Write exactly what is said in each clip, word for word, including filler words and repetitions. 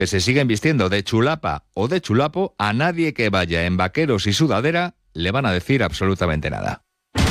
que se siguen vistiendo de chulapa o de chulapo, a nadie que vaya en vaqueros y sudadera le van a decir absolutamente nada.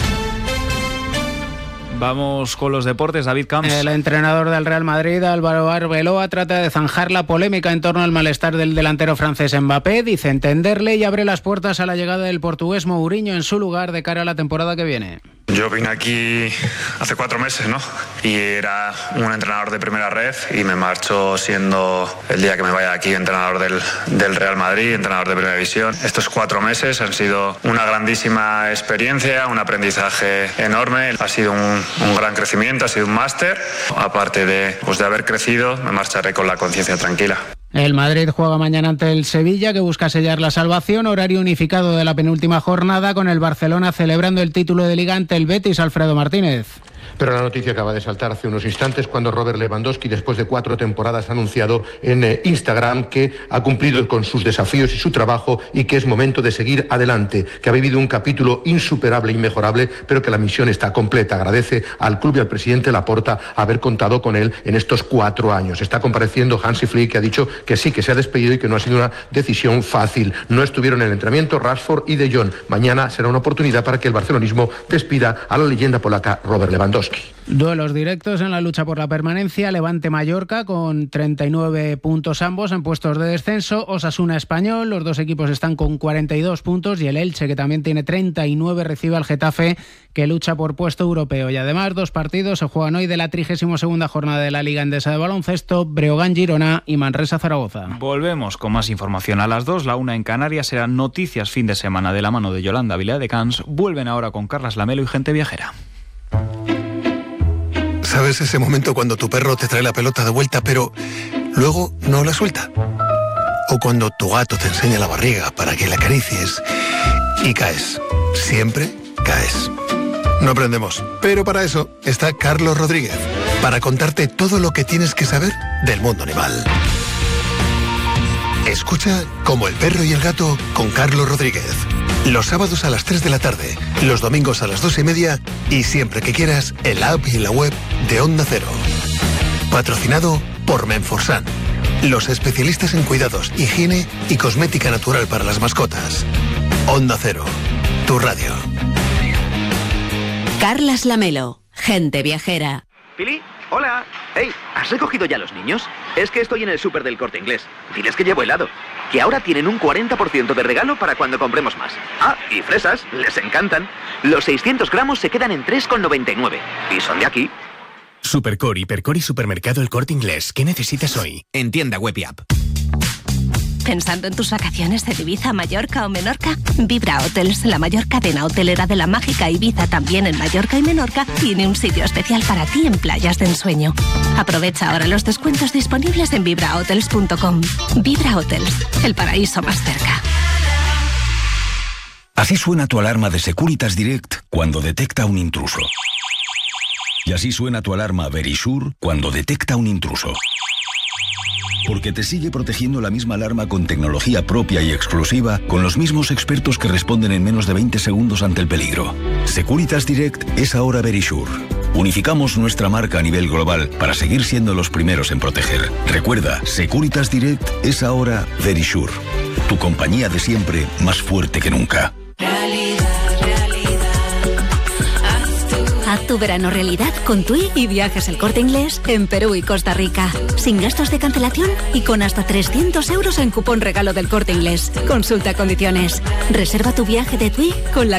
Vamos con los deportes, David Camps. El entrenador del Real Madrid, Álvaro Arbeloa, trata de zanjar la polémica en torno al malestar del delantero francés Mbappé. Dice entenderle y abre las puertas a la llegada del portugués Mourinho en su lugar de cara a la temporada que viene. Yo vine aquí hace cuatro meses, ¿no? Y era un entrenador de primera red y me marcho siendo, el día que me vaya de aquí, entrenador del, del Real Madrid, entrenador de primera división. Estos cuatro meses han sido una grandísima experiencia, un aprendizaje enorme. Ha sido un, un gran crecimiento, ha sido un máster. Aparte de, pues de haber crecido, me marcharé con la conciencia tranquila. El Madrid juega mañana ante el Sevilla, que busca sellar la salvación. Horario unificado de la penúltima jornada, con el Barcelona celebrando el título de Liga ante el Betis. Alfredo Martínez. Pero la noticia acaba de saltar hace unos instantes cuando Robert Lewandowski, después de cuatro temporadas, ha anunciado en eh, Instagram que ha cumplido con sus desafíos y su trabajo y que es momento de seguir adelante, que ha vivido un capítulo insuperable e inmejorable, pero que la misión está completa. Agradece al club y al presidente Laporta haber contado con él en estos cuatro años. Está compareciendo Hansi Flick, que ha dicho que sí, que se ha despedido y que no ha sido una decisión fácil. No estuvieron en el entrenamiento Rashford y De Jong. Mañana será una oportunidad para que el barcelonismo despida a la leyenda polaca Robert Lewandowski. Duelos directos en la lucha por la permanencia. Levante-Mallorca con treinta y nueve puntos ambos en puestos de descenso. Osasuna-Español, los dos equipos están con cuarenta y dos puntos, y el Elche, que también tiene treinta y nueve, recibe al Getafe, que lucha por puesto europeo. Y además dos partidos se juegan hoy de la trigésima segunda jornada de la Liga Endesa de Baloncesto: Breogán-Girona y Manresa-Zaragoza. Volvemos con más información a las dos, la una en Canarias. Serán noticias fin de semana de la mano de Yolanda Viladecans. Vuelven ahora con Carlas Lamelo y Gente Viajera. ¿Sabes ese momento cuando tu perro te trae la pelota de vuelta, pero luego no la suelta? O cuando tu gato te enseña la barriga para que la acaricies y caes. Siempre caes. No aprendemos, pero para eso está Carlos Rodríguez, para contarte todo lo que tienes que saber del mundo animal. Escucha Como el perro y el gato con Carlos Rodríguez. Los sábados a las tres de la tarde, los domingos a las dos y media y siempre que quieras en la app y en la web de Onda Cero. Patrocinado por Menforsan, los especialistas en cuidados, higiene y cosmética natural para las mascotas. Onda Cero, tu radio. Carlas Lamelo, Gente Viajera. Pili, hola. Hey, ¿has recogido ya los niños? Es que estoy en el súper del Corte Inglés. Diles que llevo helado. Que ahora tienen un cuarenta por ciento de regalo para cuando compremos más. Ah, y fresas, les encantan. Los seiscientos gramos se quedan en tres con noventa y nueve. Y son de aquí. Supercore, Hipercore y Supermercado El Corte Inglés. ¿Qué necesitas hoy? En tienda web y app. ¿Pensando en tus vacaciones en Ibiza, Mallorca o Menorca? Vibra Hotels, la mayor cadena hotelera de la mágica Ibiza, también en Mallorca y Menorca, tiene un sitio especial para ti en playas de ensueño. Aprovecha ahora los descuentos disponibles en vibra hotels punto com. Vibra Hotels, el paraíso más cerca. Así suena tu alarma de Securitas Direct cuando detecta un intruso. Y así suena tu alarma Verisure cuando detecta un intruso. Porque te sigue protegiendo la misma alarma con tecnología propia y exclusiva, con los mismos expertos que responden en menos de veinte segundos ante el peligro. Securitas Direct es ahora Verisure. Unificamos nuestra marca a nivel global para seguir siendo los primeros en proteger. Recuerda, Securitas Direct es ahora Verisure. Tu compañía de siempre, más fuerte que nunca. Haz tu verano realidad con TUI y Viajes El Corte Inglés en Perú y Costa Rica. Sin gastos de cancelación y con hasta trescientos euros en cupón regalo del Corte Inglés. Consulta condiciones. Reserva tu viaje de TUI con la